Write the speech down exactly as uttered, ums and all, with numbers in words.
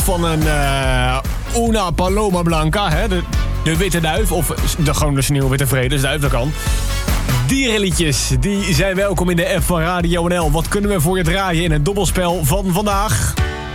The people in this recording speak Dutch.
van een uh, Una Paloma Blanca, hè? De, de witte duif, of de, gewoon de sneeuwwitte vredesduif, dat kan. Dierenliedjes, die zijn welkom in de app van Radio N L. Wat kunnen we voor je draaien in het dobbelspel van vandaag?